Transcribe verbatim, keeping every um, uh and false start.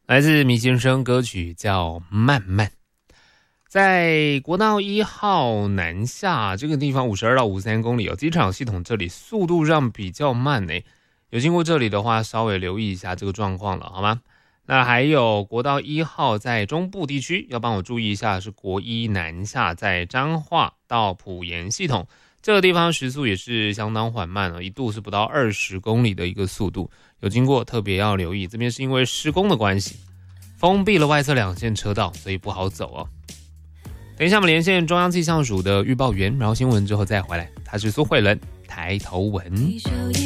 来自迷先生歌曲叫《慢慢》。在国道一号南下这个地方五十二到五十三公里哦，机场系统这里速度上比较慢诶，有经过这里的话稍微留意一下这个状况了好吗？那还有国道一号在中部地区要帮我注意一下，是国一南下在彰化到埔盐系统这个地方时速也是相当缓慢了，一度是不到二十公里的一个速度，有经过特别要留意，这边是因为施工的关系封闭了外侧两线车道，所以不好走哦。等一下我们连线中央气象署的预报员，然后新闻之后再回来，他是苏慧伦，抬头文。